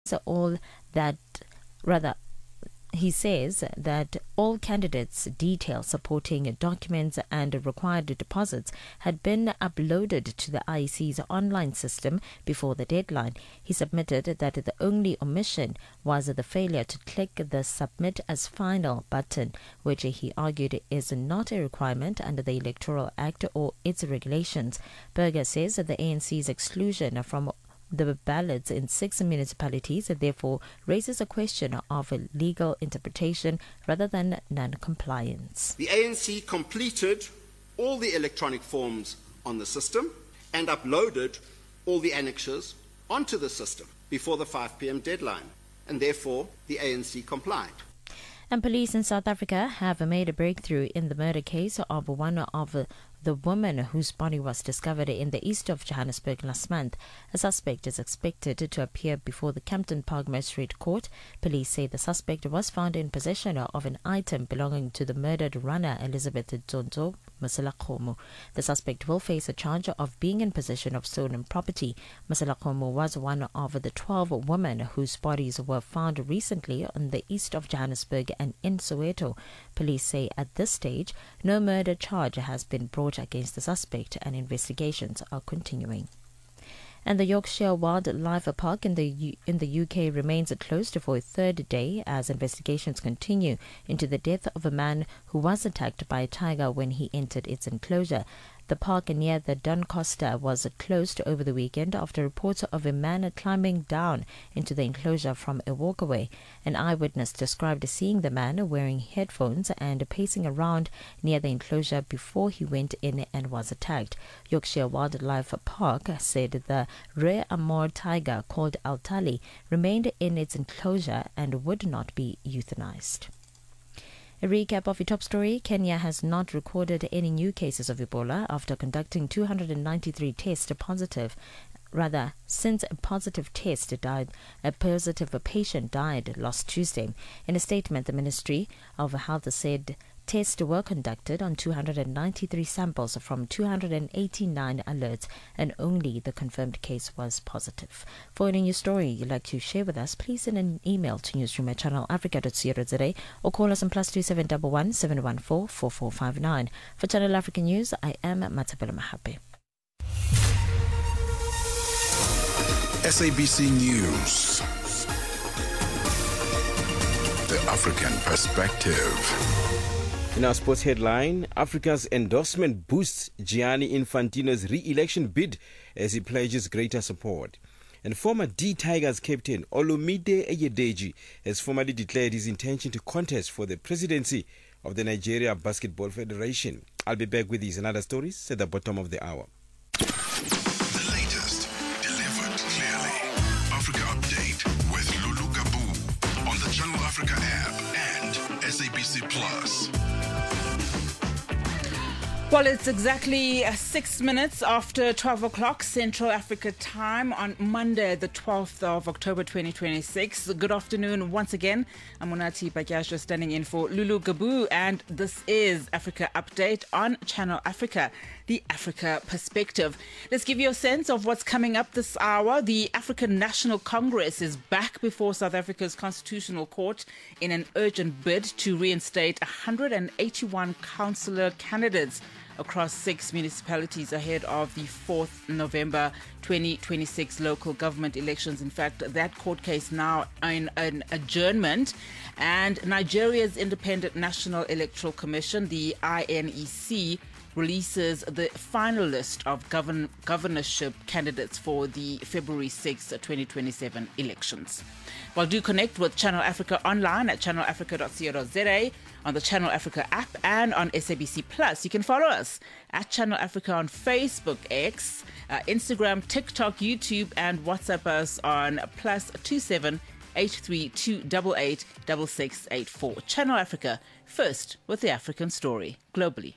He says that all candidates' details supporting documents and required deposits had been uploaded to the IEC's online system before the deadline. He submitted that the only omission was the failure to click the Submit as Final button, which he argued is not a requirement under the Electoral Act or its regulations. Berger says that the ANC's exclusion from the ballots in 6 municipalities therefore raises a question of legal interpretation rather than non-compliance. The ANC completed all the electronic forms on the system and uploaded all the annexures onto the system before the 5 p.m. deadline, and therefore the ANC complied. And police in South Africa have made a breakthrough in the murder case of one of the woman whose body was discovered in the east of Johannesburg last month. A suspect is expected to appear before the Campton Park Magistrate Court. Police say the suspect was found in possession of an item belonging to the murdered runner Elizabeth Dzonzo Masalakhomo. The suspect will face a charge of being in possession of stolen property. Masalakhomo was one of the 12 women whose bodies were found recently on the east of Johannesburg and in Soweto. Police say at this stage, no murder charge has been brought against the suspect and investigations are continuing. And the Yorkshire Wildlife Park in the UK remains closed for a third day as investigations continue into the death of a man who was attacked by a tiger when he entered its enclosure. The park near the Doncaster was closed over the weekend after reports of a man climbing down into the enclosure from a walkway. An eyewitness described seeing the man wearing headphones and pacing around near the enclosure before he went in and was attacked. Yorkshire Wildlife Park said the rare Amur tiger called Altali remained in its enclosure and would not be euthanized. A recap of your top story. Kenya has not recorded any new cases of Ebola after conducting 293 tests positive. Since a positive patient died last Tuesday. In a statement, the Ministry of Health said tests were conducted on 293 samples from 289 alerts and only the confirmed case was positive. For any news story you'd like to share with us, please send an email to newsroom@channelafrica.co.za or call us on +2711 714 4459. For Channel Africa News, I am Matabela Mahape. SABC News. The African Perspective. In our sports headline, Africa's endorsement boosts Gianni Infantino's re-election bid as he pledges greater support. And former D-Tigers captain Olumide Eyedeji has formally declared his intention to contest for the presidency of the Nigeria Basketball Federation. I'll be back with these and other stories at the bottom of the hour. The latest, delivered clearly. Africa Update with Lulu Gabu on the Channel Africa app and SABC Plus. Well, it's exactly 6 minutes after 12 o'clock Central Africa time on Monday, the 12th of October 2026. Good afternoon once again. I'm Monati Pakyasho standing in for Lulu Gabu, and this is Africa Update on Channel Africa, the Africa Perspective. Let's give you a sense of what's coming up this hour. The African National Congress is back before South Africa's Constitutional Court in an urgent bid to reinstate 181 councillor candidates across 6 municipalities ahead of the 4th November 2026 local government elections. In fact, that court case now in an adjournment. And Nigeria's Independent National Electoral Commission, the INEC, releases the final list of governorship candidates for the February 6, 2027 elections. Well, do connect with Channel Africa online at channelafrica.co.za, on the Channel Africa app and on SABC Plus. You can follow us at Channel Africa on Facebook, X, Instagram, TikTok, YouTube, and WhatsApp us on +27 83288 6684. Channel Africa, first with the African story globally.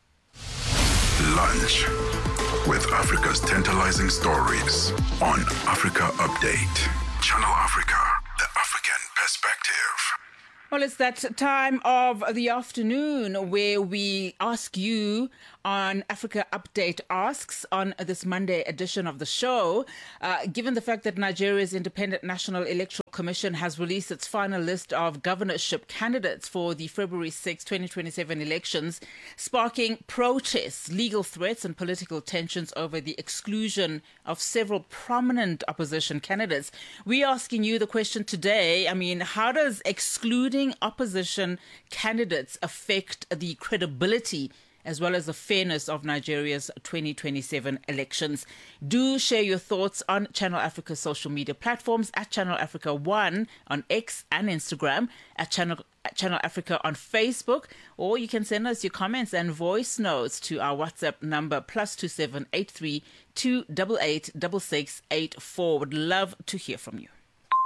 Lunch with Africa's tantalizing stories on Africa Update. Channel Africa, the African Perspective. Well, it's that time of the afternoon where we ask you on Africa Update Asks on this Monday edition of the show. Given the fact that Nigeria's Independent National Electoral Commission has released its final list of governorship candidates for the February 6, 2027 elections, sparking protests, legal threats and political tensions over the exclusion of several prominent opposition candidates. We're asking you the question today, how does excluding opposition candidates affect the credibility as well as the fairness of Nigeria's 2027 elections? Do share your thoughts on Channel Africa's social media platforms at Channel Africa 1 on X and Instagram, at Channel Africa on Facebook, or you can send us your comments and voice notes to our WhatsApp number +27 83 288 6684. Would love to hear from you.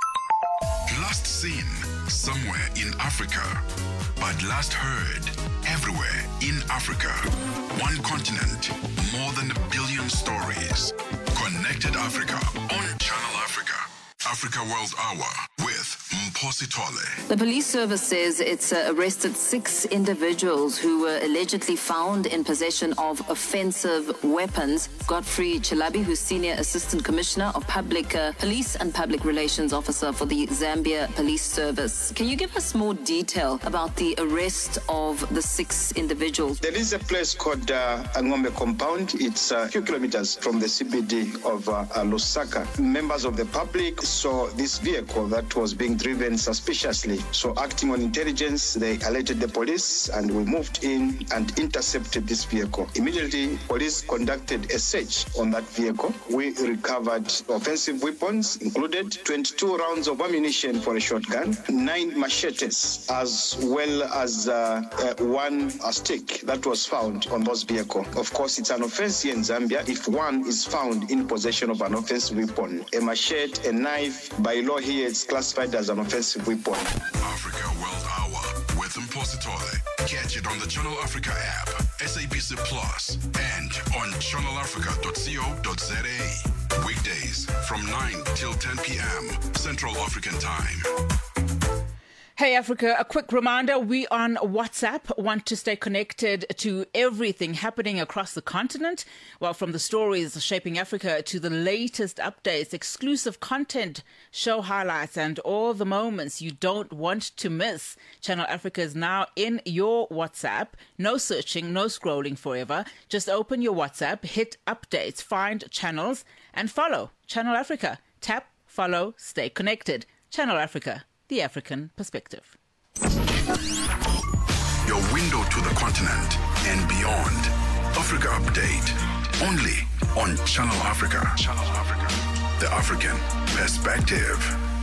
Last seen somewhere in Africa, but last heard everywhere in Africa. One continent, more than 1 billion stories. Connected Africa on Channel Africa. Africa World Hour with Mphosi Tole. The police service says it's arrested 6 individuals who were allegedly found in possession of offensive weapons. Godfrey Chilabi, who's Senior Assistant Commissioner of Public Police and Public Relations Officer for the Zambia Police Service. Can you give us more detail about the arrest of the 6 individuals? There is a place called Angombe Compound. It's a few kilometers from the CBD of Lusaka. Members of the public saw this vehicle that was being driven suspiciously. So acting on intelligence, they alerted the police and we moved in and intercepted this vehicle. Immediately, police conducted a search on that vehicle. We recovered offensive weapons, included 22 rounds of ammunition for a shotgun, 9 machetes, as well as one stick that was found on those vehicles. Of course, it's an offense here in Zambia if one is found in possession of an offensive weapon. A machete, a knife, by law here, it's classified as an offensive weapon. Africa World Hour with Mphosi Tole. Catch it on the Channel Africa app, SABC Plus, and on channelafrica.co.za. Weekdays from 9 till 10 p.m. Central African Time. Hey Africa, a quick reminder, we on WhatsApp want to stay connected to everything happening across the continent. Well, from the stories shaping Africa to the latest updates, exclusive content, show highlights and all the moments you don't want to miss. Channel Africa is now in your WhatsApp. No searching, no scrolling forever. Just open your WhatsApp, hit updates, find channels and follow Channel Africa. Tap, follow, stay connected. Channel Africa. The African perspective. Your window to the continent and beyond. Africa Update. Only on Channel Africa. Channel Africa. The African perspective.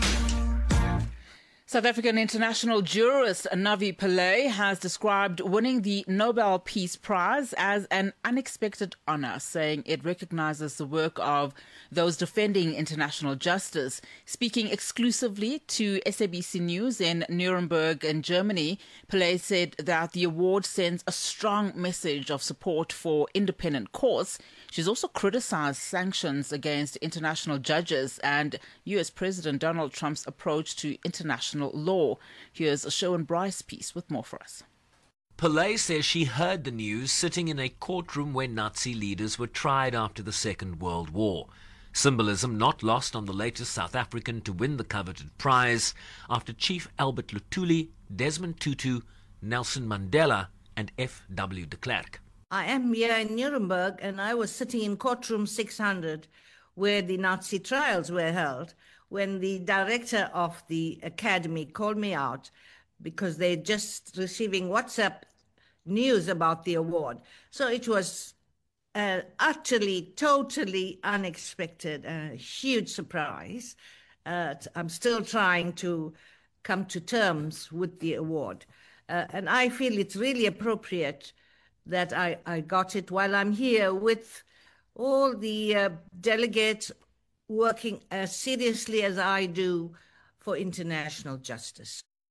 South African international jurist Navi Pillay has described winning the Nobel Peace Prize as an unexpected honor, saying it recognizes the work of those defending international justice. Speaking exclusively to SABC News in Nuremberg in Germany, Pillay said that the award sends a strong message of support for independent courts. She's also criticized sanctions against international judges and U.S. President Donald Trump's approach to international law. Here's a Show and Bryce piece with more for us. Pillay says she heard the news sitting in a courtroom where Nazi leaders were tried after the Second World War. Symbolism not lost on the latest South African to win the coveted prize after Chief Albert Luthuli, Desmond Tutu, Nelson Mandela and F.W. de Klerk. I am here in Nuremberg and I was sitting in courtroom 600 where the Nazi trials were held when the director of the academy called me out because they're just receiving WhatsApp news about the award. So it was utterly, totally unexpected, a huge surprise. I'm still trying to come to terms with the award. And I feel it's really appropriate that I got it while I'm here with all the delegates working as seriously as I do for international justice.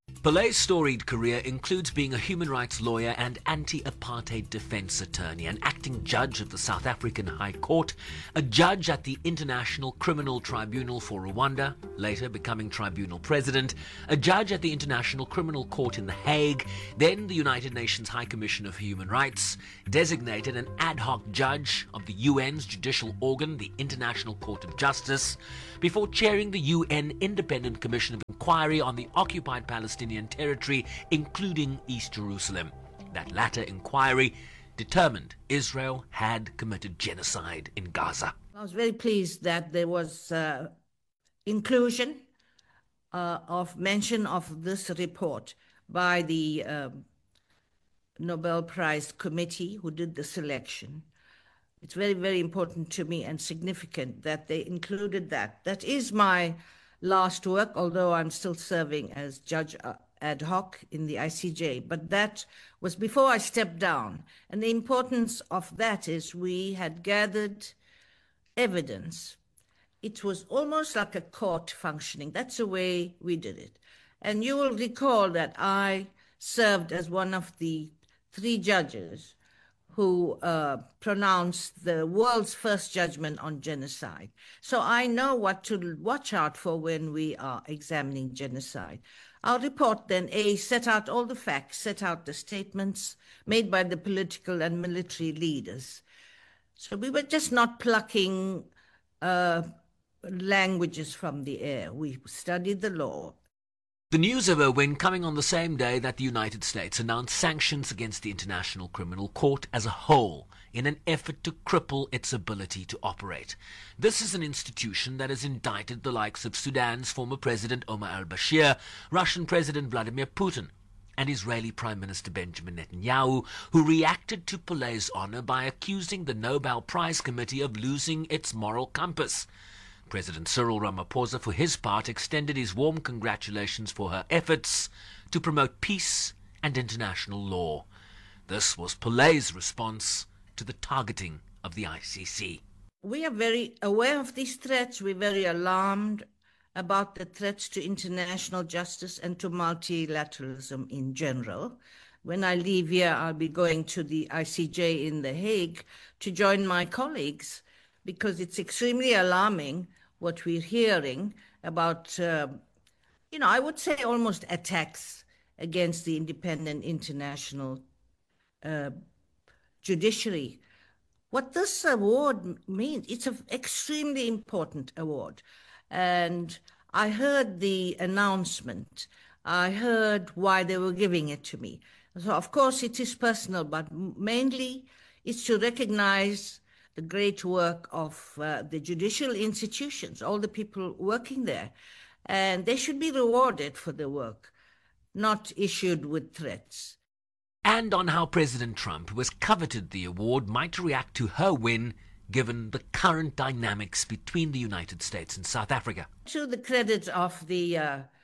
Pele's storied career includes being a human rights lawyer and anti-apartheid defense attorney, an acting judge of the South African High Court, a judge at the International Criminal Tribunal for Rwanda, later becoming tribunal president, a judge at the International Criminal Court in The Hague, then the United Nations High Commissioner for Human Rights, designated an ad hoc judge of the UN's judicial organ, the International Court of Justice, before chairing the UN Independent Commission of Inquiry on the occupied Palestinian territory, including East Jerusalem. That latter inquiry determined Israel had committed genocide in Gaza. I was very pleased that there was inclusion of mention of this report by the Nobel Prize Committee who did the selection. It's very, very important to me and significant that they included that. That is my last work, although I'm still serving as judge ad hoc in the ICJ. But that was before I stepped down. And the importance of that is we had gathered evidence. It was almost like a court functioning. That's the way we did it. And you will recall that I served as one of the 3 judges who pronounced the world's first judgment on genocide. So I know what to watch out for when we are examining genocide. Our report then, set out all the facts, set out the statements made by the political and military leaders. So we were just not plucking languages from the air. We studied the law. The news of her win coming on the same day that the United States announced sanctions against the International Criminal Court as a whole in an effort to cripple its ability to operate. This is an institution that has indicted the likes of Sudan's former President Omar al-Bashir, Russian President Vladimir Putin, and Israeli Prime Minister Benjamin Netanyahu, who reacted to Pele's honor by accusing the Nobel Prize Committee of losing its moral compass. President Cyril Ramaphosa, for his part, extended his warm congratulations for her efforts to promote peace and international law. This was Pele's response to the targeting of the ICC. We are very aware of these threats. We're very alarmed about the threats to international justice and to multilateralism in general. When I leave here, I'll be going to the ICJ in The Hague to join my colleagues, because it's extremely alarming what we're hearing about, I would say almost attacks against the independent international judiciary. What this award means, it's an extremely important award. And I heard the announcement. I heard why they were giving it to me. So, of course, it is personal, but mainly it's to recognize the great work of the judicial institutions, all the people working there. And they should be rewarded for their work, not issued with threats. And on how President Trump, who has coveted the award, might react to her win, given the current dynamics between the United States and South Africa. To the credit of the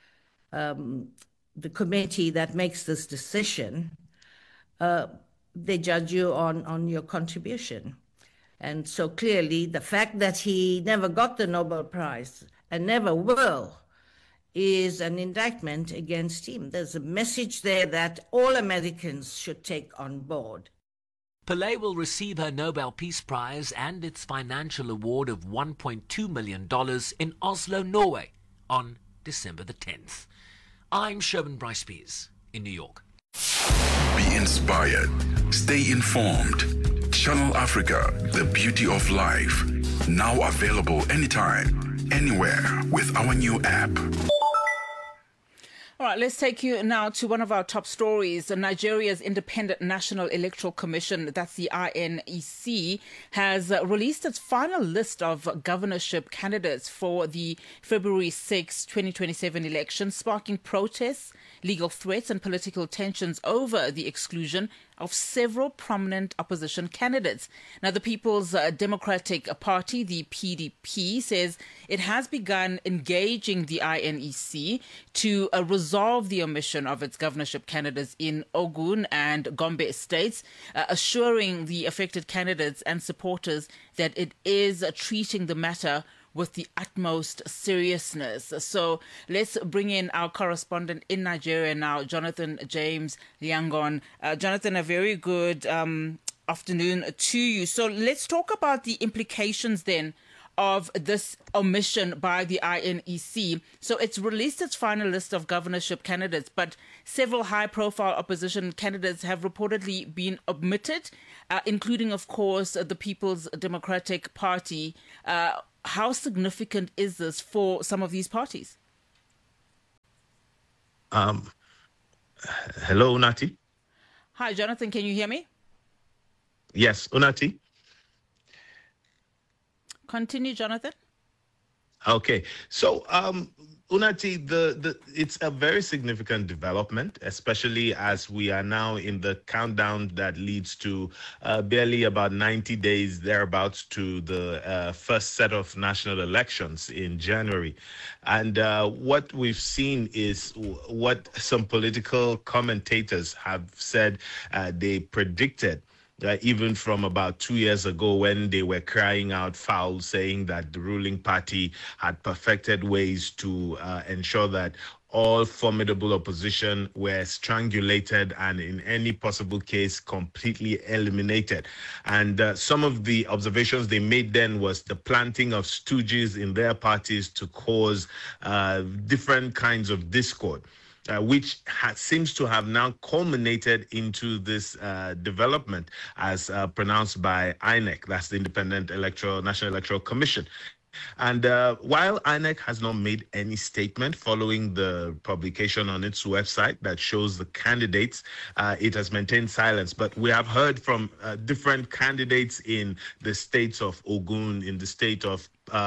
committee that makes this decision, they judge you on your contribution. And so clearly the fact that he never got the Nobel Prize and never will is an indictment against him. There's a message there that all Americans should take on board. Pele will receive her Nobel Peace Prize and its financial award of $1.2 million in Oslo, Norway on December the 10th. I'm Sherman Bryce Pease in New York. Be inspired. Stay informed. Channel Africa, the beauty of life. Now available anytime, anywhere with our new app. All right, let's take you now to one of our top stories. Nigeria's Independent National Electoral Commission, that's the INEC, has released its final list of governorship candidates for the February 6, 2027 election, sparking protests, legal threats and political tensions over the exclusion of several prominent opposition candidates. Now, the People's Democratic Party, the PDP, says it has begun engaging the INEC to resolve the omission of its governorship candidates in Ogun and Gombe states, assuring the affected candidates and supporters that it is treating the matter with the utmost seriousness. So let's bring in our correspondent in Nigeria now, Jonathan James Yangon. Jonathan, a very good afternoon to you. So let's talk about the implications then of this omission by the INEC. So it's released its final list of governorship candidates, but several high-profile opposition candidates have reportedly been omitted, including, of course, the People's Democratic Party. How significant is this for some of these parties? Hello, Unati. Hi, Jonathan. Can you hear me? Yes, Unati. Continue, Jonathan. Okay, so Unati, it's a very significant development, especially as we are now in the countdown that leads to barely about 90 days thereabouts to the first set of national elections in January. And what we've seen is what some political commentators have said they predicted. Even from about 2 years ago when they were crying out foul, saying that the ruling party had perfected ways to ensure that all formidable opposition were strangulated and in any possible case completely eliminated. And some of the observations they made then was the planting of stooges in their parties to cause different kinds of discord. Which seems to have now culminated into this development as pronounced by INEC, that's the Independent National Electoral Commission. And while INEC has not made any statement following the publication on its website that shows the candidates, it has maintained silence. But we have heard from different candidates in the states of Ogun, in the state of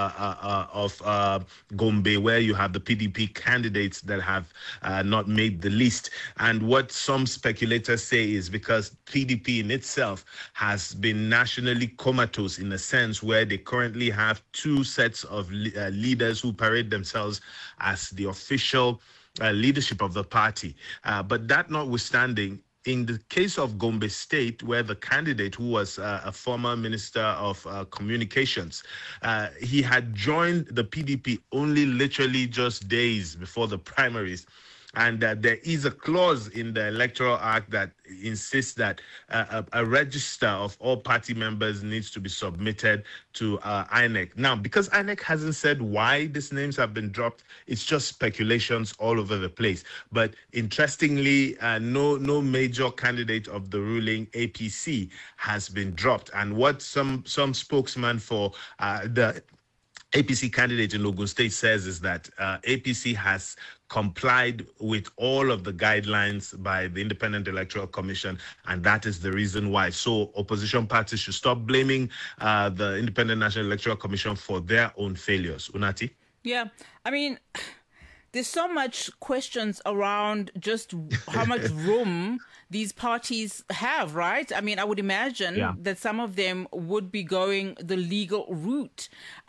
Gombe, where you have the PDP candidates that have not made the list. And what some speculators say is because PDP in itself has been nationally comatose in a sense where they currently have two sets of leaders who parade themselves as the official leadership of the party. But that notwithstanding, in the case of Gombe State, where the candidate who was a former minister of communications, he had joined the PDP only literally just days before the primaries. And there is a clause in the Electoral Act that insists that a register of all party members needs to be submitted to INEC. Now, because INEC hasn't said why these names have been dropped, it's just speculations all over the place. But interestingly, no major candidate of the ruling APC has been dropped. And what some spokesman for the APC candidate in Ogun State says is that APC has complied with all of the guidelines by the Independent Electoral Commission, and that is the reason why. So opposition parties should stop blaming the Independent National Electoral Commission for their own failures. Unati? Yeah, I mean, there's so much questions around just how much room these parties have, right? I mean, I would imagine that some of them would be going the legal route.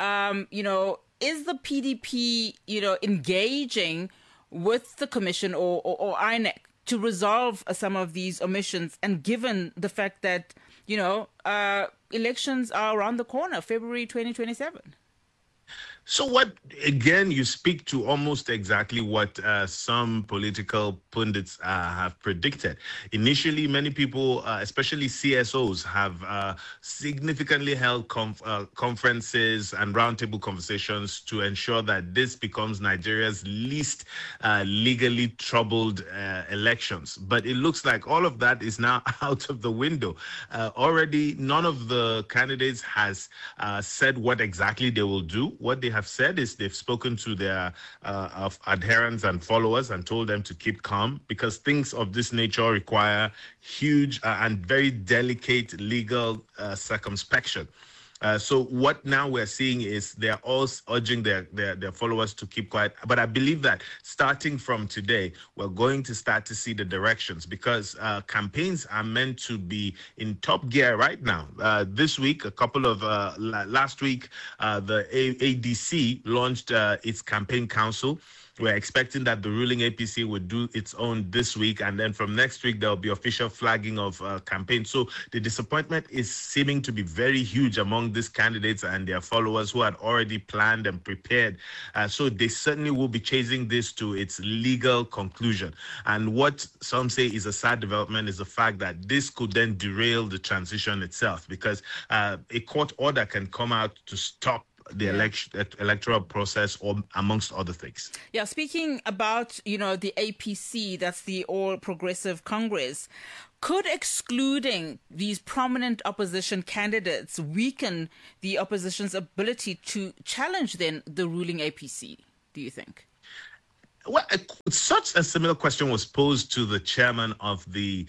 Is the PDP, engaging with the commission or INEC to resolve some of these omissions? And given the fact that, elections are around the corner, February 2027. So what, again, you speak to almost exactly what some political pundits have predicted. Initially, many people, especially CSOs, have significantly held conferences and roundtable conversations to ensure that this becomes Nigeria's least legally troubled elections. But it looks like all of that is now out of the window. Already, none of the candidates has said what exactly they will do. What they have said is they've spoken to their adherents and followers and told them to keep calm because things of this nature require huge and very delicate legal circumspection. So what now we're seeing is they're all urging their followers to keep quiet. But I believe that starting from today, we're going to start to see the directions because campaigns are meant to be in top gear right now. This week, last week, the ADC launched its campaign council. We're expecting that the ruling APC would do its own this week, and then from next week, there'll be official flagging of campaign. So the disappointment is seeming to be very huge among these candidates and their followers who had already planned and prepared. So they certainly will be chasing this to its legal conclusion. And what some say is a sad development is the fact that this could then derail the transition itself, because a court order can come out to stop the electoral process, or amongst other things. Yeah, speaking about, the APC, that's the All Progressive Congress, could excluding these prominent opposition candidates weaken the opposition's ability to challenge then the ruling APC, do you think? Well, such a similar question was posed to the chairman of the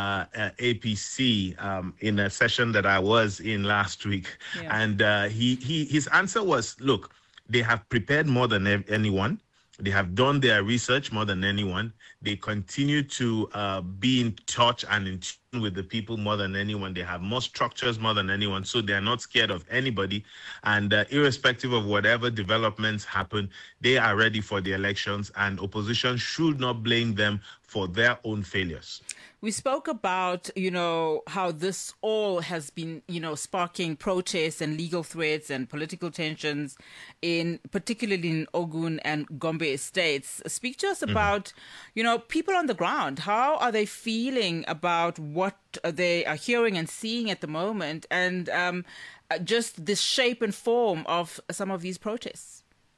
APC in a session that I was in last week. Yeah. And his answer was, look, they have prepared more than anyone. They have done their research more than anyone. They continue to be in touch and in tune with the people more than anyone. They have more structures more than anyone. So they are not scared of anybody. And irrespective of whatever developments happen, they are ready for the elections, and opposition should not blame them for their own failures. We spoke about, how this all has been, sparking protests and legal threats and political tensions, particularly in Ogun and Gombe estates. Speak to us about, people on the ground. How are they feeling about what they are hearing and seeing at the moment, and just the shape and form of some of these protests?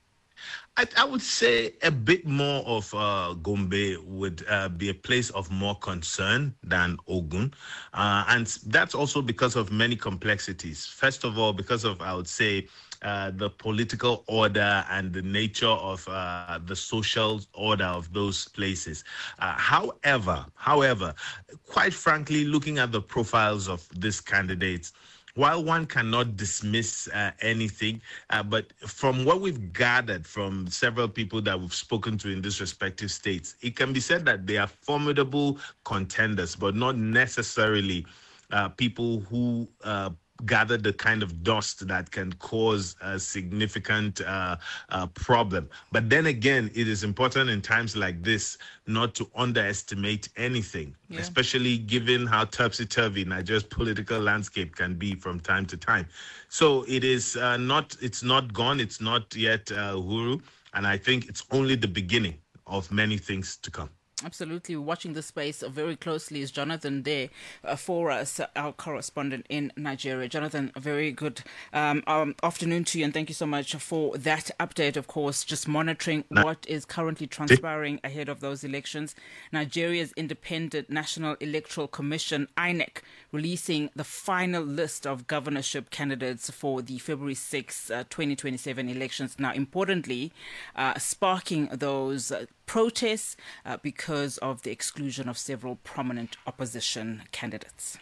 I would say a bit more of Gombe would be a place of more concern than Ogun. And that's also because of many complexities. First of all, because of, I would say, the political order and the nature of the social order of those places. However, quite frankly, looking at the profiles of these candidates, while one cannot dismiss anything, but from what we've gathered from several people that we've spoken to in these respective states, it can be said that they are formidable contenders, but not necessarily people who gather the kind of dust that can cause a significant problem. But then again, it is important in times like this not to underestimate anything, especially given how topsy-turvy Nigeria's political landscape can be from time to time. So it's not gone, it's not yet Uhuru, and I think it's only the beginning of many things to come. Absolutely. Watching the space very closely is Jonathan there for us, our correspondent in Nigeria. Jonathan, a very good afternoon to you, and thank you so much for that update. Of course, just monitoring what is currently transpiring ahead of those elections. Nigeria's Independent National Electoral Commission, INEC, releasing the final list of governorship candidates for the February 6, 2027 elections. Now, importantly, sparking those protests because of the exclusion of several prominent opposition candidates.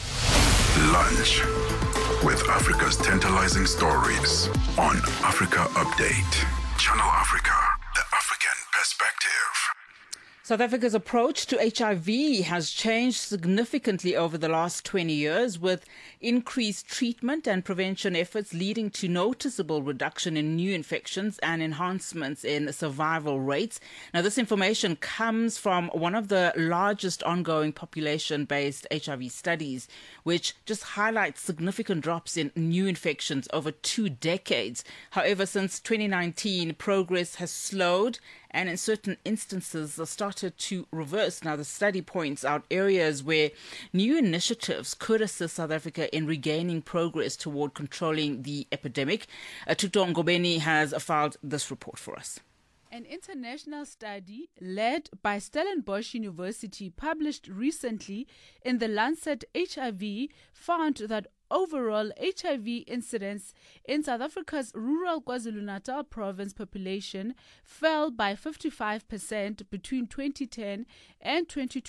Lunch with Africa's tantalizing stories on Africa Update. Channel Africa, the African perspective. South Africa's approach to HIV has changed significantly over the last 20 years, with increased treatment and prevention efforts leading to noticeable reduction in new infections and enhancements in survival rates. Now, this information comes from one of the largest ongoing population-based HIV studies, which just highlights significant drops in new infections over 2 decades. However, since 2019, progress has slowed and in certain instances started to reverse. Now, the study points out areas where new initiatives could assist South Africa in regaining progress toward controlling the epidemic. Tuto Ngobeni has filed this report for us. An international study led by Stellenbosch University, published recently in The Lancet HIV, found that overall HIV incidence in South Africa's rural KwaZulu-Natal province population fell by 55% between 2010 and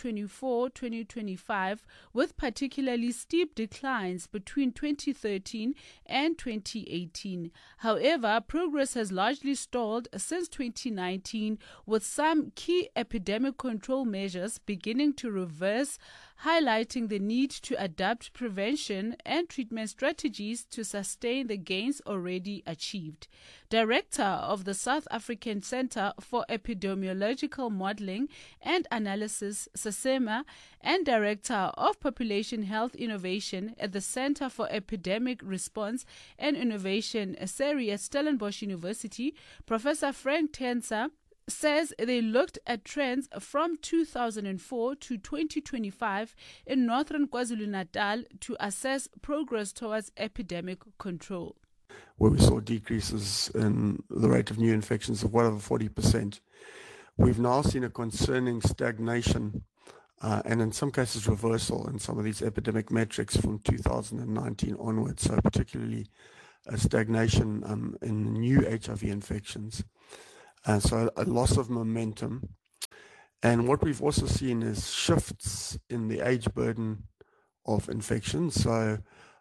2024-2025, with particularly steep declines between 2013 and 2018. However, progress has largely stalled since 2019, with some key epidemic control measures beginning to reverse highlighting the need to adapt prevention and treatment strategies to sustain the gains already achieved. Director of the South African Centre for Epidemiological Modelling and Analysis, SACEMA, and Director of Population Health Innovation at the Centre for Epidemic Response and Innovation, SERI, at Stellenbosch University, Professor Frank Tenza, says they looked at trends from 2004 to 2025 in northern KwaZulu-Natal to assess progress towards epidemic control. Where we saw decreases in the rate of new infections of well over 40%. We've now seen a concerning stagnation and in some cases reversal in some of these epidemic metrics from 2019 onwards, so particularly a stagnation in new HIV infections. So a loss of momentum. And what we've also seen is shifts in the age burden of infections. So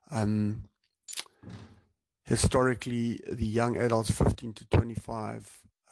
historically, the young adults 15 to 25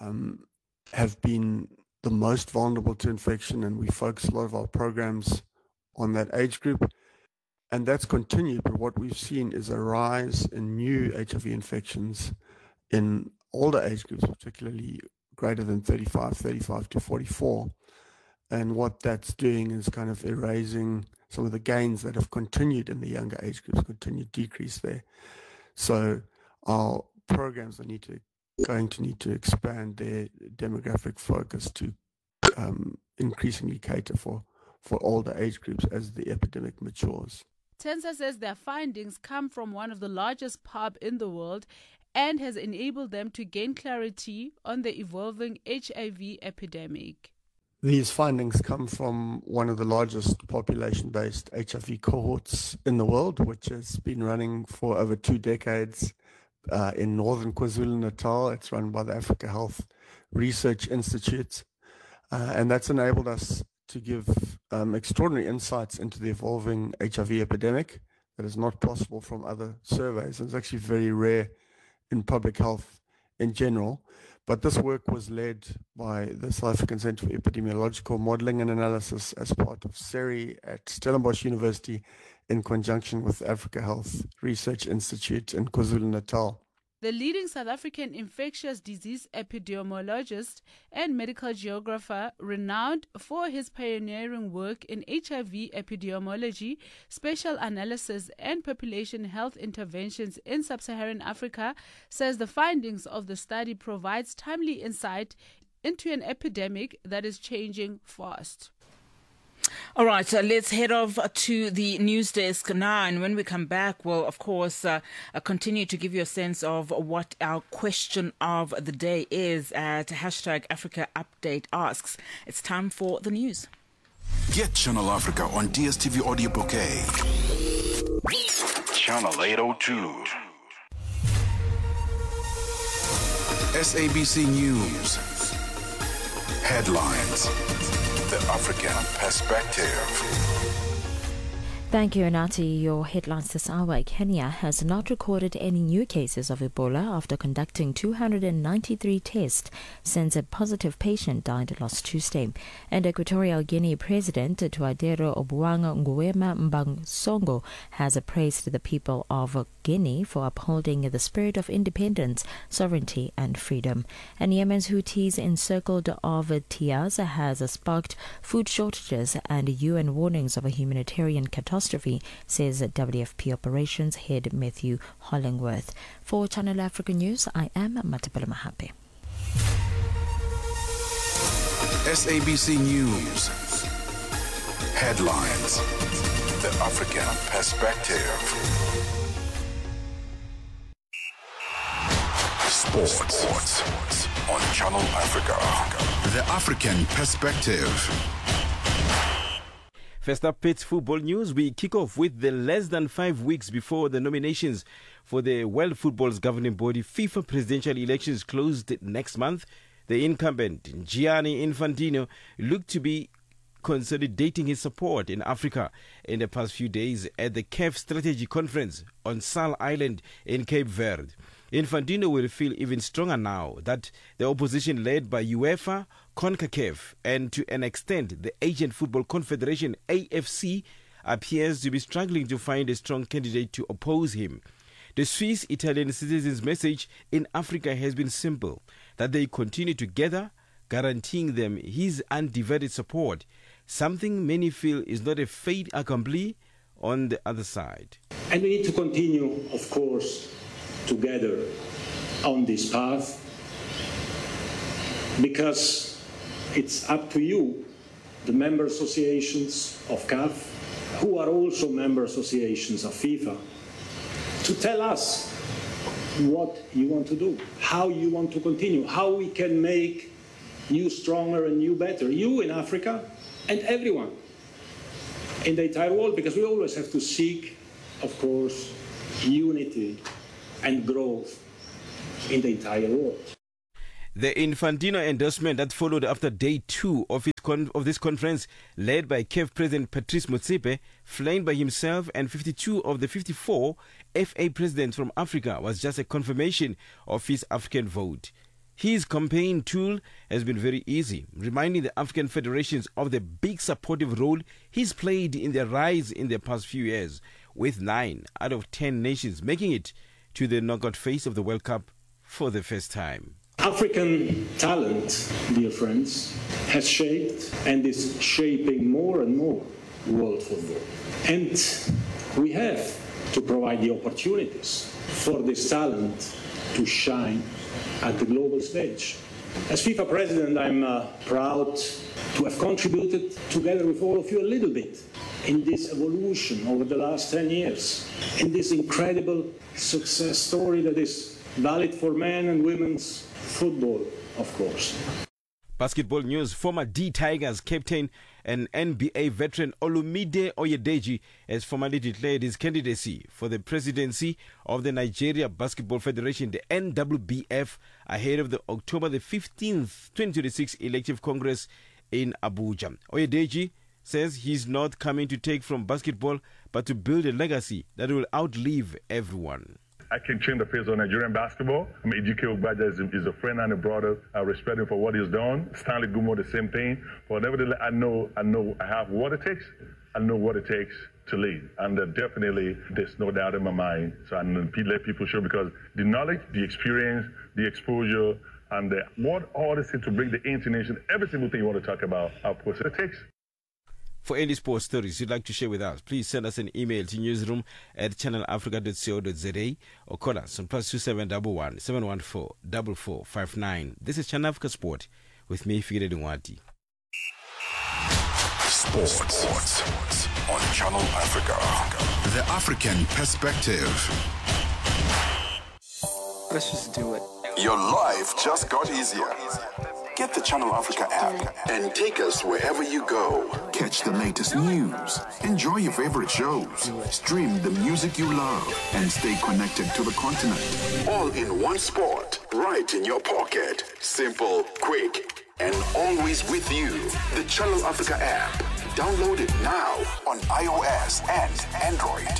have been the most vulnerable to infection, and we focus a lot of our programs on that age group. And that's continued, but what we've seen is a rise in new HIV infections in older age groups, particularly greater than 35 to 44. And what that's doing is kind of erasing some of the gains that have continued in the younger age groups, continued decrease there. So our programs are going to need to expand their demographic focus to increasingly cater for older age groups as the epidemic matures. Tenza says their findings come from one of the largest pub in the world and has enabled them to gain clarity on the evolving HIV epidemic. These findings come from one of the largest population-based HIV cohorts in the world, which has been running for over 2 decades in northern KwaZulu-Natal. It's run by the Africa Health Research Institute, and that's enabled us to give extraordinary insights into the evolving HIV epidemic that is not possible from other surveys. It's actually very rare in public health in general. But this work was led by the South African Centre for Epidemiological Modelling and Analysis as part of SERI at Stellenbosch University in conjunction with Africa Health Research Institute in KwaZulu-Natal. The leading South African infectious disease epidemiologist and medical geographer, renowned for his pioneering work in HIV epidemiology, spatial analysis, and population health interventions in sub-Saharan Africa, says the findings of the study provides timely insight into an epidemic that is changing fast. All right, so let's head off to the news desk now. And when we come back, we'll, of course, continue to give you a sense of what our question of the day is at #AfricaUpdate asks. It's time for the news. Get Channel Africa on DSTV Audio Bouquet. Channel 802. SABC News. Headlines. The African Perspective. Thank you, Anati. Your headlines this hour. Kenya has not recorded any new cases of Ebola after conducting 293 tests since a positive patient died last Tuesday. And Equatorial Guinea President Tuadero Obuang Nguema Mbansongo has praised the people of Guinea for upholding the spirit of independence, sovereignty and freedom. And Yemen's Houthis encircled of Tiaz has sparked food shortages and UN warnings of a humanitarian catastrophe, says WFP Operations Head Matthew Hollingworth. For Channel Africa News, I am Matapela Mahape. SABC News. Headlines. The African Perspective. Sports on Channel Africa. The African Perspective. First up, Pets football news. We kick off with the less than 5 weeks before the nominations for the World Football's governing body FIFA presidential elections closed next month. The incumbent, Gianni Infantino, looked to be consolidating his support in Africa in the past few days at the CAF Strategy Conference on Sal Island in Cape Verde. Infantino will feel even stronger now that the opposition led by UEFA, CONCACAF, and to an extent the Asian Football Confederation AFC appears to be struggling to find a strong candidate to oppose him. The Swiss Italian citizens' message in Africa has been simple, that they continue together, guaranteeing them his undivided support, something many feel is not a fait accompli on the other side. And we need to continue, of course, together on this path, because it's up to you, the member associations of CAF, who are also member associations of FIFA, to tell us what you want to do, how you want to continue, how we can make you stronger and you better, you in Africa and everyone in the entire world, because we always have to seek, of course, unity and growth in the entire world. The Infantino endorsement that followed after day 2 of this conference, led by CAF President Patrice Motsepe, flanked by himself and 52 of the 54 FA presidents from Africa, was just a confirmation of his African vote. His campaign tool has been very easy, reminding the African federations of the big supportive role he's played in their rise in the past few years, with 9 out of 10 nations making it to the knockout phase of the World Cup for the first time. African talent, dear friends, has shaped and is shaping more and more world football. And we have to provide the opportunities for this talent to shine at the global stage. As FIFA president, I'm proud to have contributed together with all of you a little bit in this evolution over the last 10 years, in this incredible success story that is valid for men and women's football, of course. Basketball news. Former D-Tigers captain and NBA veteran Olumide Oyedeji has formally declared his candidacy for the presidency of the Nigeria Basketball Federation, the NWBF, ahead of the October the 15th, 2026 elective Congress in Abuja. Oyedeji says he's not coming to take from basketball, but to build a legacy that will outlive everyone. I can change the face of Nigerian basketball. Ejike Ogbaja is a friend and a brother. I respect him for what he's done. Stanley Gumo, the same thing. But nevertheless, I know I have what it takes. I know what it takes to lead. And definitely, there's no doubt in my mind. So I let people show, because the knowledge, the experience, the exposure, and what all this thing to bring the internation, every single thing you want to talk about, of course, it takes. For any sports stories you'd like to share with us, please send us an email to newsroom@channelafrica.co.za or call us on +2711 714 4459. This is Channel Africa Sport with me, Figure Dungwati. Sports on Channel Africa. The African perspective. Let's just do it. Your life just got easier. Get the Channel Africa app and take us wherever you go. Catch the latest news, enjoy your favorite shows, stream the music you love, and stay connected to the continent. All in one spot, right in your pocket. Simple, quick, and always with you. The Channel Africa app. Download it now on iOS and Android.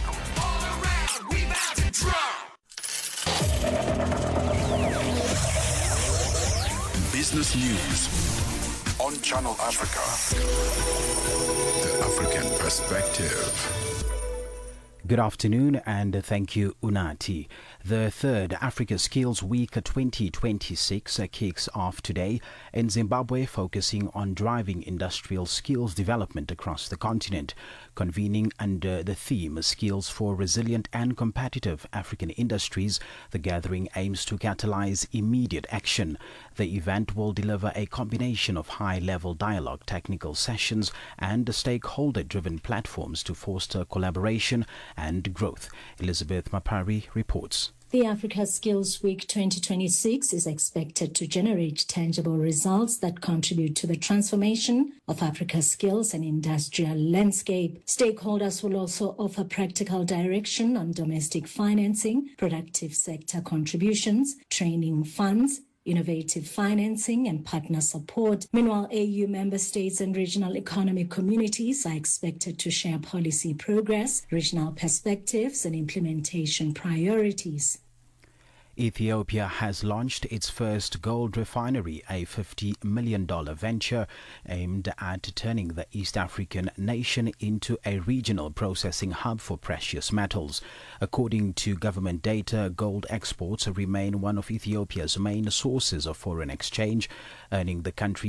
Business news on Channel Africa. The African perspective. Good afternoon and thank you, Unati. The third Africa Skills Week 2026 kicks off today in Zimbabwe, focusing on driving industrial skills development across the continent. Convening under the theme Skills for Resilient and Competitive African Industries, the gathering aims to catalyze immediate action. The event will deliver a combination of high-level dialogue, technical sessions, and stakeholder-driven platforms to foster collaboration and growth. Elizabeth Mapari reports. The Africa Skills Week 2026 is expected to generate tangible results that contribute to the transformation of Africa's skills and industrial landscape. Stakeholders will also offer practical direction on domestic financing, productive sector contributions, training funds, innovative financing and partner support. Meanwhile, AU member states and regional economic communities are expected to share policy progress, regional perspectives and implementation priorities. Ethiopia has launched its first gold refinery, a $50 million venture aimed at turning the East African nation into a regional processing hub for precious metals. According to government data, gold exports remain one of Ethiopia's main sources of foreign exchange, earning the country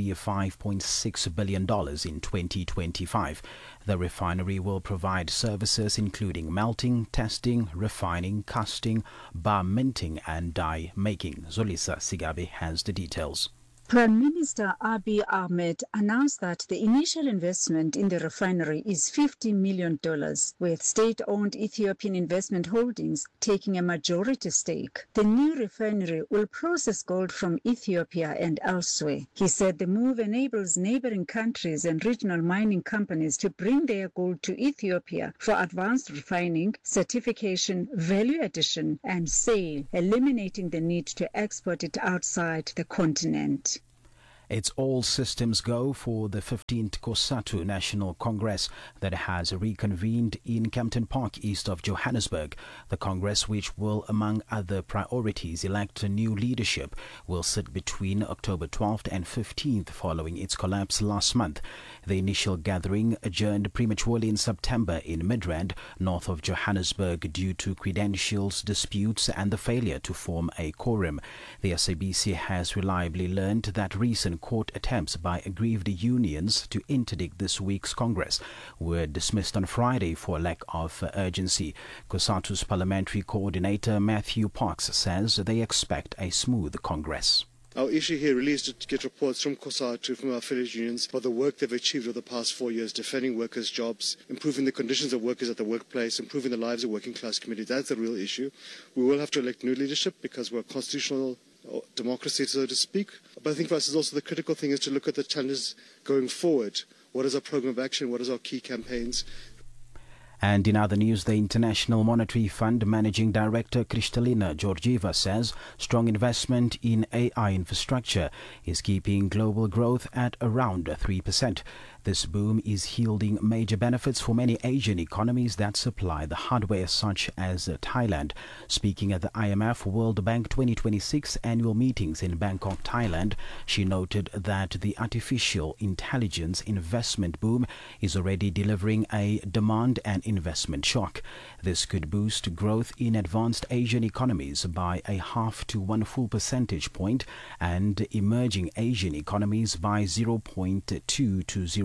$5.6 billion in 2025. The refinery will provide services including melting, testing, refining, casting, bar minting and dye making. Zolisa Sigabe has the details. Prime Minister Abiy Ahmed announced that the initial investment in the refinery is $50 million, with state-owned Ethiopian Investment Holdings taking a majority stake. The new refinery will process gold from Ethiopia and elsewhere. He said the move enables neighboring countries and regional mining companies to bring their gold to Ethiopia for advanced refining, certification, value addition, and sale, eliminating the need to export it outside the continent. It's all systems go for the 15th COSATU National Congress that has reconvened in Kempton Park, east of Johannesburg. The Congress, which will, among other priorities, elect a new leadership, will sit between October 12th and 15th following its collapse last month. The initial gathering adjourned prematurely in September in Midrand, north of Johannesburg, due to credentials disputes and the failure to form a quorum. The SABC has reliably learned that recent court attempts by aggrieved unions to interdict this week's Congress were dismissed on Friday for lack of urgency. COSATU's parliamentary coordinator Matthew Parks says they expect a smooth Congress. Our issue here really is to get reports from COSATU, from our affiliate unions, about the work they've achieved over the past 4 years, defending workers' jobs, improving the conditions of workers at the workplace, improving the lives of working class communities. That's the real issue. We will have to elect new leadership because we're a constitutional democracy, so to speak. But I think for us is also the critical thing is to look at the challenges going forward. What is our program of action? What is our key campaigns? And in other news, the International Monetary Fund Managing Director Kristalina Georgieva says strong investment in AI infrastructure is keeping global growth at around 3%. This boom is yielding major benefits for many Asian economies that supply the hardware, such as Thailand. Speaking at the IMF World Bank 2026 annual meetings in Bangkok, Thailand, she noted that the artificial intelligence investment boom is already delivering a demand and investment shock. This could boost growth in advanced Asian economies by 0.5 to 1 full percentage point and emerging Asian economies by 0.2 to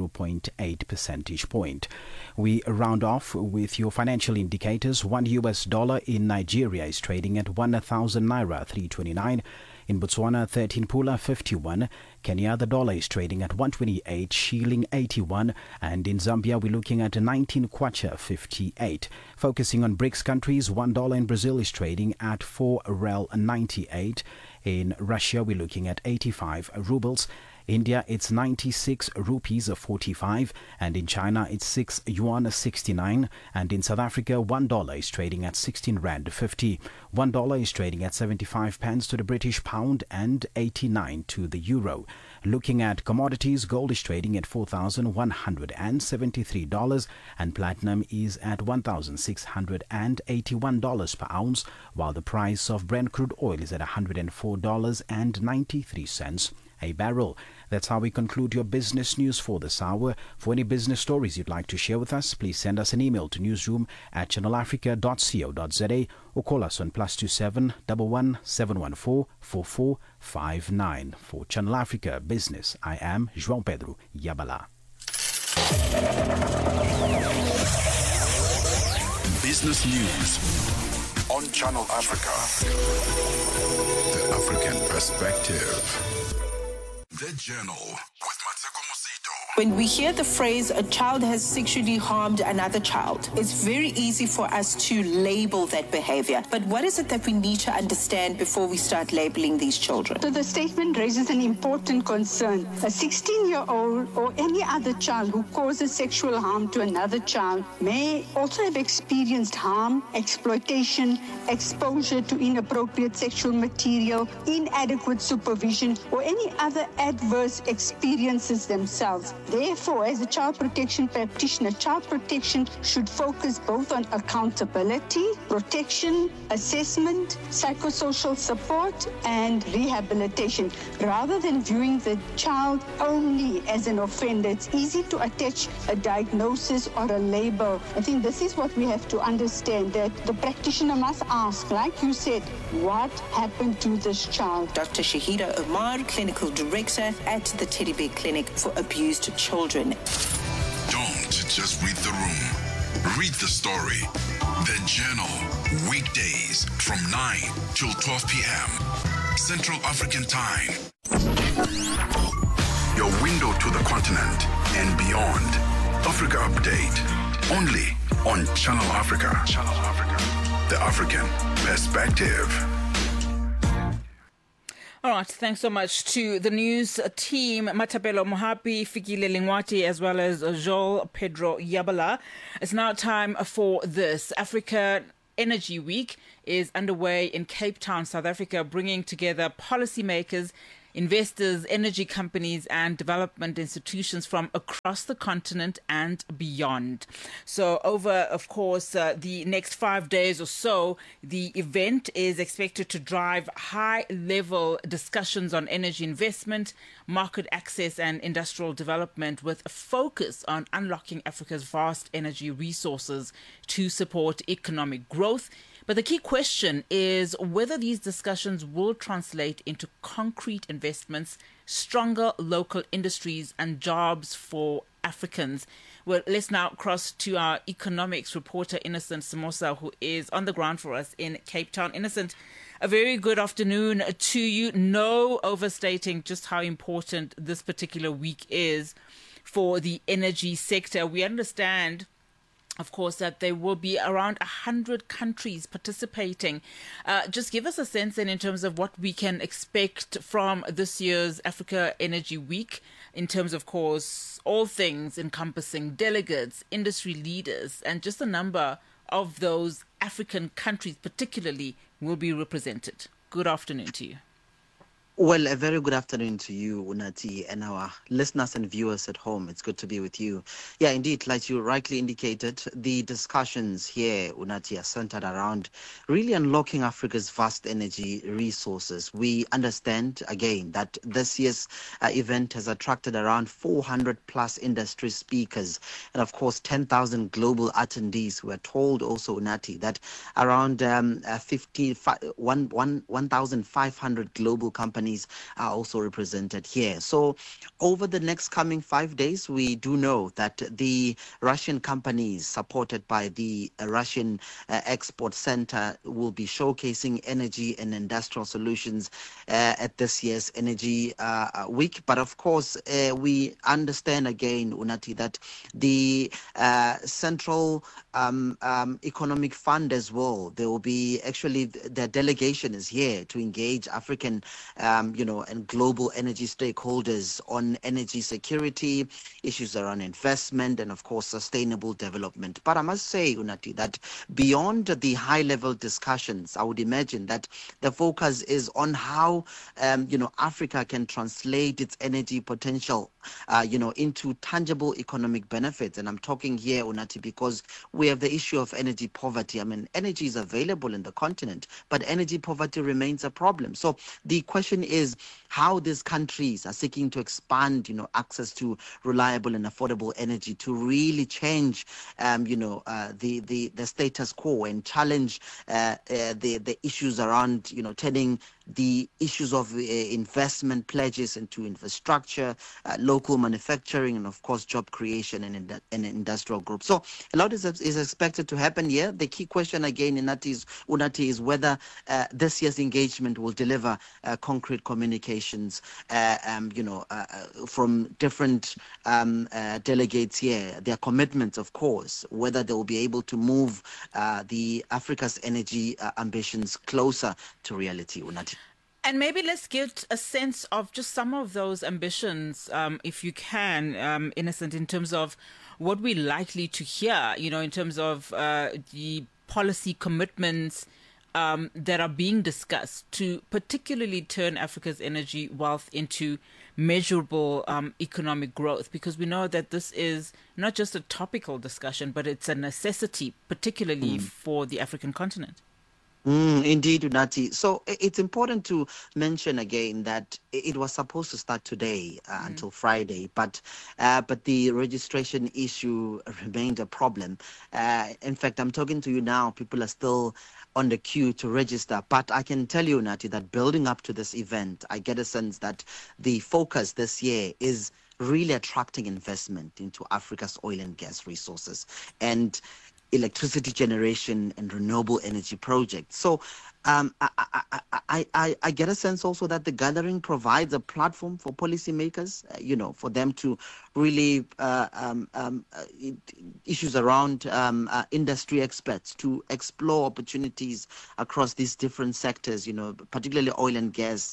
0.8 percentage point. We round off with your financial indicators. $1 in Nigeria is trading at 1,000 naira 329. In Botswana, 13 pula 51. Kenya, the dollar is trading at 128 shilling 81. And in Zambia, we're looking at 19 kwacha 58. Focusing on BRICS countries, $1 in Brazil is trading at 4 rel 98. In Russia, we're looking at 85 rubles. India, it's 96 rupees 45, and in China, it's 6 yuan 69, and in South Africa, $1 is trading at 16 rand 50. $1 is trading at 75 pence to the British pound and 89 to the euro. Looking at commodities, gold is trading at $4,173 and platinum is at $1,681 per ounce, while the price of Brent crude oil is at $104.93 a barrel. That's how we conclude your business news for this hour. For any business stories you'd like to share with us, please send us an email to newsroom@channelafrica.co.za or call us on +27 11 714 4459. For Channel Africa Business, I am João Pedro Yabala. Business News on Channel Africa. The African Perspective. The Journal with Mateko Mosito. When we hear the phrase, a child has sexually harmed another child, it's very easy for us to label that behavior. But what is it that we need to understand before we start labeling these children? So the statement raises an important concern. A 16-year-old or any other child who causes sexual harm to another child may also have experienced harm, exploitation, exposure to inappropriate sexual material, inadequate supervision, or any other adverse experiences themselves. themselves. Therefore, as a child protection practitioner, child protection should focus both on accountability, protection, assessment, psychosocial support, and rehabilitation, rather than viewing the child only as an offender. It's easy to attach a diagnosis or a label. I think this is what we have to understand, that the practitioner must ask, like you said, what happened to this child? Dr. Shahida Omar, Clinical Director at the Teddy Bear Clinic for Abused Children. Don't just read the room. Read the story. The Journal. Weekdays from 9 till 12 p.m. Central African Time. Your window to the continent and beyond. Africa Update. Only on Channel Africa. Channel Africa. The African Perspective. All right, thanks so much to the news team, Matapelo Mohapi, Fikile Lingwati, as well as Joel Pedro Yabala. It's now time for this. Africa Energy Week is underway in Cape Town, South Africa, bringing together policymakers, investors, energy companies and development institutions from across the continent and beyond. So over, of course, the next 5 days or so, the event is expected to drive high-level discussions on energy investment, market access and industrial development, with a focus on unlocking Africa's vast energy resources to support economic growth. But the key question is whether these discussions will translate into concrete investments, stronger local industries and jobs for Africans. Well, let's now cross to our economics reporter, Innocent Samosa, who is on the ground for us in Cape Town. Innocent, a very good afternoon to you. No overstating just how important this particular week is for the energy sector. We understand, of course, that there will be around 100 countries participating. Just give us a sense then in terms of what we can expect from this year's Africa Energy Week, in terms of course, all things encompassing delegates, industry leaders, and just a number of those African countries particularly will be represented. Good afternoon to you. Well, a very good afternoon to you, Unati, and our listeners and viewers at home. It's good to be with you. Yeah, indeed, like you rightly indicated, the discussions here, Unati, are centered around really unlocking Africa's vast energy resources. We understand, again, that this year's event has attracted around 400 plus industry speakers and, of course, 10,000 global attendees. We are told also, Unati, that around 1,500 global companies are also represented here. So over the next coming 5 days, we do know that the Russian companies supported by the Russian Export Center will be showcasing energy and industrial solutions at this year's Energy Week. But of course, we understand again, Unati, that the Central Economic Fund as well, there will be actually, their delegation is here to engage African and global energy stakeholders on energy security, issues around investment, and of course, sustainable development. But I must say, Unati, that beyond the high-level discussions, I would imagine that the focus is on how, Africa can translate its energy potential, into tangible economic benefits. And I'm talking here, Unati, because we have the issue of energy poverty. I mean, energy is available in the continent, but energy poverty remains a problem. So the question is how these countries are seeking to expand, access to reliable and affordable energy to really change, the status quo and challenge the issues around, turning the issues of investment pledges into infrastructure, local manufacturing, and of course job creation and industrial groups. So a lot is expected to happen here. The key question again, Unati, is whether this year's engagement will deliver concrete communications, from different delegates here. Their commitments, of course, whether they will be able to move the Africa's energy ambitions closer to reality, Unati. And maybe let's get a sense of just some of those ambitions, if you can, Innocent, in terms of what we're likely to hear, in terms of the policy commitments that are being discussed to particularly turn Africa's energy wealth into measurable economic growth? Because we know that this is not just a topical discussion, but it's a necessity, particularly for the African continent. Indeed, Unathi. So it's important to mention again that it was supposed to start today until Friday, but the registration issue remained a problem. In fact, I'm talking to you now, people are still on the queue to register. But I can tell you, Unathi, that building up to this event, I get a sense that the focus this year is really attracting investment into Africa's oil and gas resources and electricity generation and renewable energy projects. So I get a sense also that the gathering provides a platform for policymakers, for them to really issues around industry experts to explore opportunities across these different sectors, particularly oil and gas.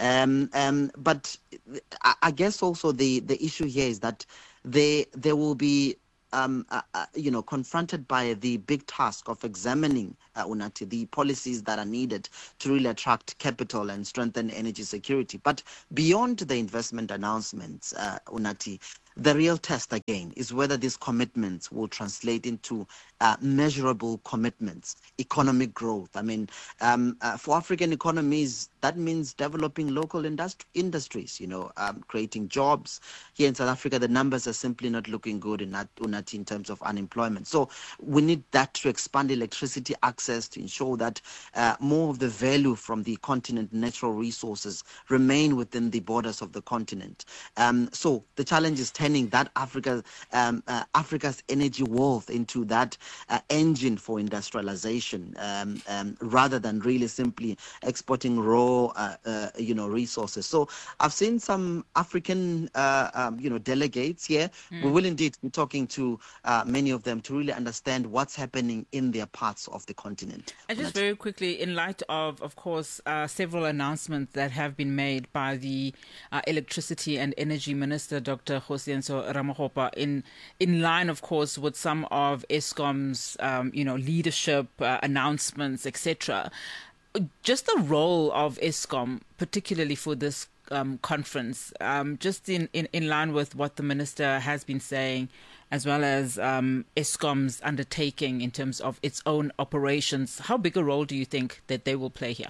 But I guess also the issue here is that there will be confronted by the big task of examining, Unathi, the policies that are needed to really attract capital and strengthen energy security. But beyond the investment announcements, Unathi, the real test again is whether these commitments will translate into measurable commitments, economic growth. I mean, for African economies, that means developing local industries, creating jobs. Here in South Africa, the numbers are simply not looking good in terms of unemployment. So we need that to expand electricity access to ensure that more of the value from the continent natural resources remain within the borders of the continent. So the challenge is turning that Africa's energy wealth into that engine for industrialization, rather than really simply exporting raw resources. So I've seen some African delegates here. We will indeed be talking to many of them to really understand what's happening in their parts of the continent. And just very quickly, in light of course, several announcements that have been made by the Electricity and Energy Minister, Dr. Kgosientsho Ramokgopa, in line, of course, with some of Eskom's, leadership announcements, etc. Just the role of Eskom, particularly for this conference, just in line with what the minister has been saying, as well as Eskom's undertaking in terms of its own operations. How big a role do you think that they will play here?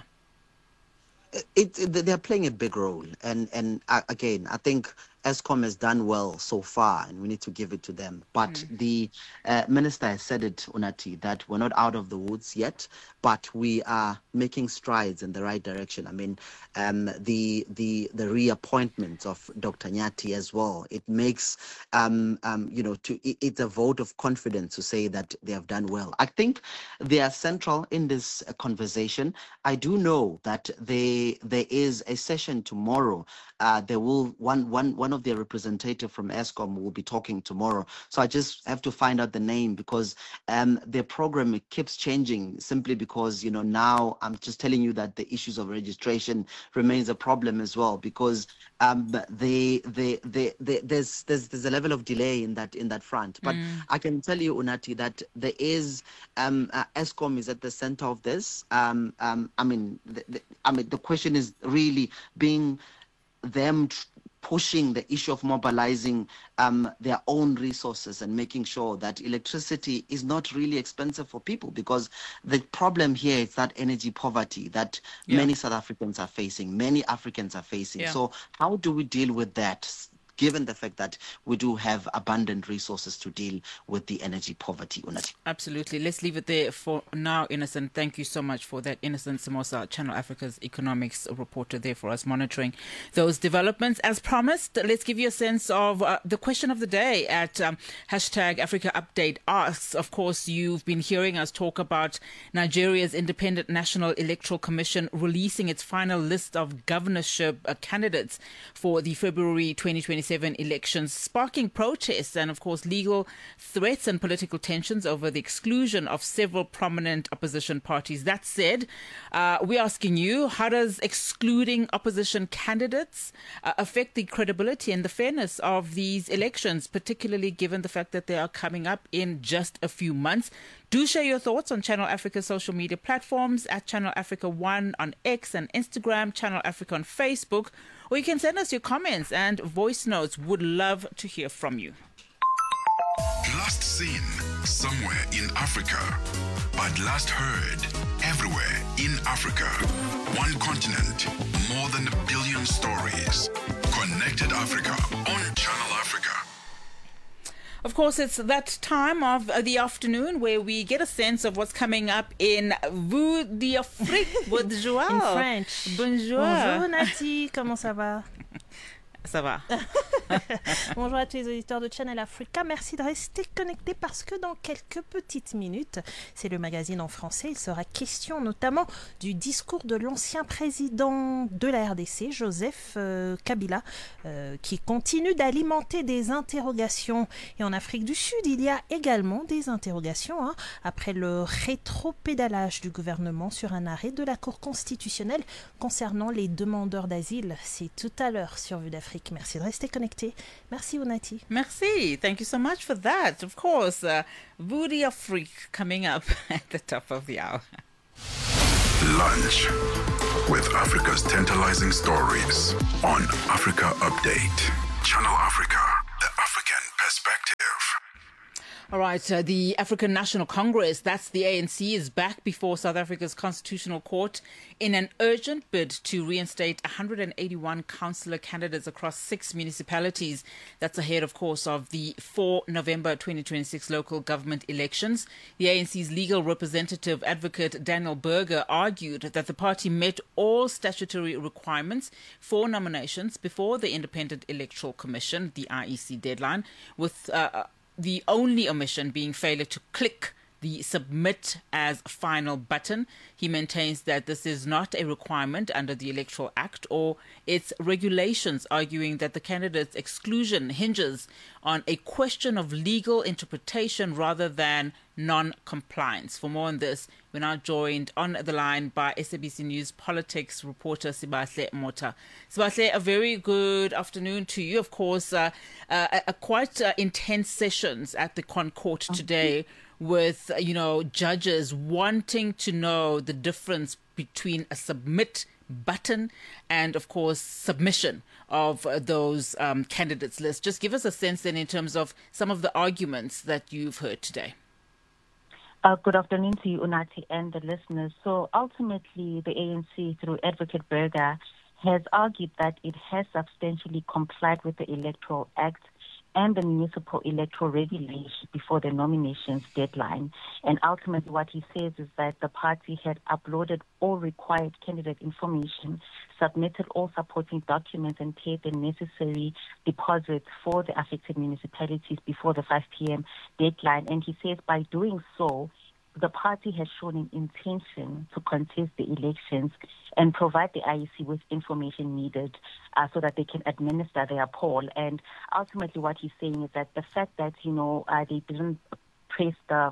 They're playing a big role. And again, I think Eskom has done well so far, and we need to give it to them. But the minister has said it, Unathi, that we're not out of the woods yet, but we are making strides in the right direction. I mean, the reappointment of Dr. Nyati as well, it makes, it's a vote of confidence to say that they have done well. I think they are central in this conversation. I do know that there is a session tomorrow. There will one of their representatives from Eskom will be talking tomorrow. So I just have to find out the name, because their program, it keeps changing simply because, now I'm just telling you that the issues of registration remains a problem as well, because there's a level of delay in that front. But I can tell you, Unathi, that there is Eskom is at the center of this. The question is really being them pushing the issue of mobilizing their own resources and making sure that electricity is not really expensive for people, because the problem here is that energy poverty that many South Africans are facing, many Africans are facing. Yeah. So how do we deal with that, given the fact that we do have abundant resources to deal with the energy poverty? Absolutely. Let's leave it there for now, Innocent. Thank you so much for that. Innocent Simosa, Channel Africa's economics reporter, there for us monitoring those developments. As promised, let's give you a sense of the question of the day at hashtag Africa Update Asks. Of course, you've been hearing us talk about Nigeria's Independent National Electoral Commission releasing its final list of governorship candidates for the February 2027 elections, sparking protests and, of course, legal threats and political tensions over the exclusion of several prominent opposition parties. That said, we're asking you, how does excluding opposition candidates affect the credibility and the fairness of these elections, particularly given the fact that they are coming up in just a few months? Do share your thoughts on Channel Africa's social media platforms, at Channel Africa 1 on X and Instagram, Channel Africa on Facebook, or you can send us your comments and voice notes. Would love to hear from you. Last seen somewhere in Africa, but last heard everywhere in Africa. One continent, more than 1 billion stories. Connected Africa on Channel Africa. Of course, it's that time of the afternoon where we get a sense of what's coming up in Vous d'Afrique with Joël. In French. Bonjour. Bonjour Nati, comment ça va? Ça va. Bonjour à tous les auditeurs de Channel Africa. Merci de rester connectés parce que dans quelques petites minutes, c'est le magazine en français. Il sera question notamment du discours de l'ancien président de la RDC, Joseph Kabila, qui continue d'alimenter des interrogations. Et en Afrique du Sud, il y a également des interrogations après le rétropédalage du gouvernement sur un arrêt de la Cour constitutionnelle concernant les demandeurs d'asile. C'est tout à l'heure sur Vue d'Afrique. Merci de rester connecté. Merci Unati. Merci. Thank you so much for that. Of course, Vous d'Afrique coming up at the top of the hour. Lunch with Africa's tantalizing stories on Africa Update. Channel Africa, the African perspective. All right, the African National Congress, that's the ANC, is back before South Africa's Constitutional Court in an urgent bid to reinstate 181 councillor candidates across 6 municipalities. That's ahead, of course, of the 4 November 2026 local government elections. The ANC's legal representative, Advocate Daniel Berger, argued that the party met all statutory requirements for nominations before the Independent Electoral Commission, the IEC deadline, with the only omission being failure to click the submit as final button. He maintains that this is not a requirement under the Electoral Act or its regulations, arguing that the candidate's exclusion hinges on a question of legal interpretation rather than non-compliance. For more on this, we're now joined on the line by SABC News politics reporter Sibahle Mota. Sibahle, a very good afternoon to you. Of course, quite intense sessions at the ConCourt today, with judges wanting to know the difference between a submit button and, of course, submission of those candidates list. Just give us a sense then in terms of some of the arguments that you've heard today. Good afternoon to you, Unati, and the listeners. So ultimately, the ANC, through Advocate Berger, has argued that it has substantially complied with the Electoral Act and the municipal electoral regulations before the nominations deadline. And ultimately what he says is that the party had uploaded all required candidate information, submitted all supporting documents, and paid the necessary deposits for the affected municipalities before the 5 p.m. deadline. And he says by doing so, the party has shown an intention to contest the elections and provide the IEC with information needed so that they can administer their poll. And ultimately what he's saying is that the fact that, they didn't press the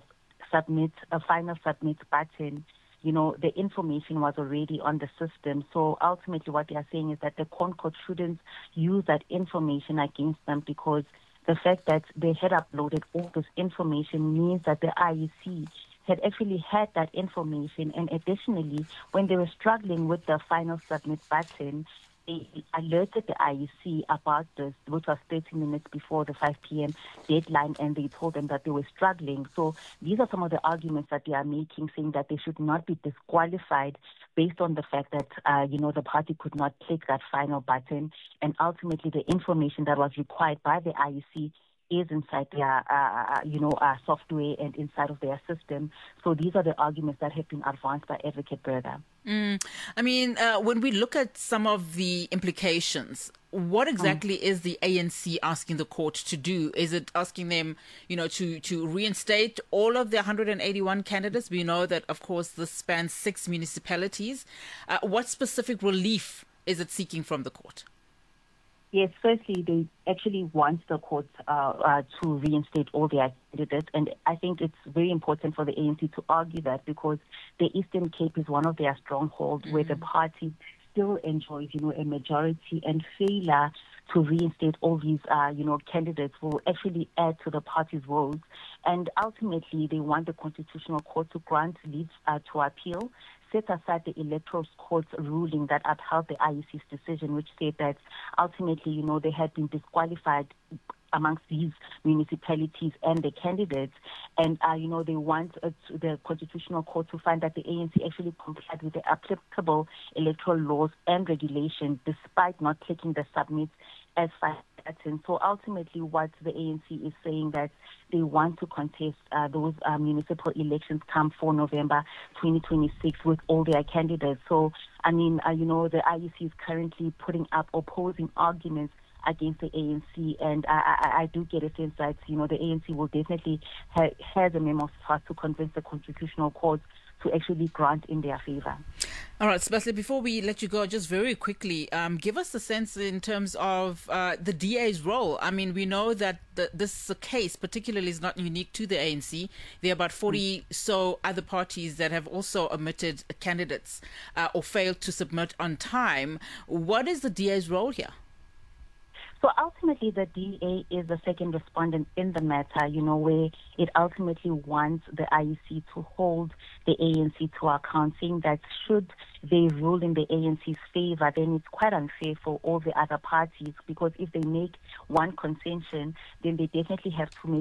final submit button, the information was already on the system. So ultimately what they are saying is that the ConCourt shouldn't use that information against them, because the fact that they had uploaded all this information means that the IEC had actually had that information. And additionally, when they were struggling with the final submit button, they alerted the IEC about this, which was 30 minutes before the 5 p.m. deadline, and they told them that they were struggling. So these are some of the arguments that they are making, saying that they should not be disqualified based on the fact that, the party could not click that final button. And ultimately, the information that was required by the IEC is inside their, software and inside of their system. So these are the arguments that have been advanced by Advocate Berger. When we look at some of the implications, what exactly is the ANC asking the court to do? Is it asking them, to reinstate all of the 181 candidates? We know that, of course, this spans 6 municipalities. What specific relief is it seeking from the court? Yes, firstly, they actually want the court to reinstate all their candidates. And I think it's very important for the ANC to argue that, because the Eastern Cape is one of their strongholds where the party still enjoys, a majority, and failure to reinstate all these, candidates will actually add to the party's votes. And ultimately, they want the Constitutional Court to grant leave to appeal, set aside the Electoral Court's ruling that upheld the IEC's decision, which said that ultimately, they had been disqualified amongst these municipalities and the candidates. And, they want the Constitutional Court to find that the ANC actually complied with the applicable electoral laws and regulations, despite not taking the submit as far. So ultimately what the ANC is saying that they want to contest those municipal elections come 4 November 2026 with all their candidates. So, the IEC is currently putting up opposing arguments against the ANC, and I do get a sense that, the ANC will definitely has a memo to convince the Constitutional Court to actually grant in their favor. All right, Sibasihle, before we let you go, just very quickly, give us a sense in terms of the DA's role. I mean, we know that this case particularly is not unique to the ANC. There are about 40 so other parties that have also omitted candidates or failed to submit on time. What is the DA's role here? So ultimately, the DA is the second respondent in the matter, where it ultimately wants the IEC to hold the ANC to account, saying that should they rule in the ANC's favor, then it's quite unfair for all the other parties, because if they make one concession, then they definitely have to make